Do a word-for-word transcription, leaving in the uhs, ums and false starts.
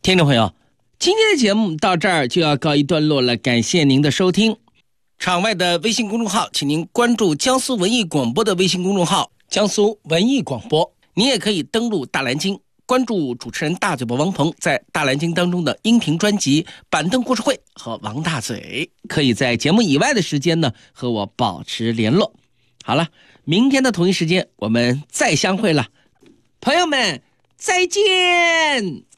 听众朋友，今天的节目到这儿就要告一段落了，感谢您的收听。场外的微信公众号，请您关注江苏文艺广播的微信公众号江苏文艺广播。你也可以登录大蓝鲸，关注主持人大嘴巴王鹏在大蓝鲸当中的音频专辑《板凳故事会》和王大嘴，可以在节目以外的时间呢和我保持联络。好了，明天的同一时间我们再相会了，朋友们再见。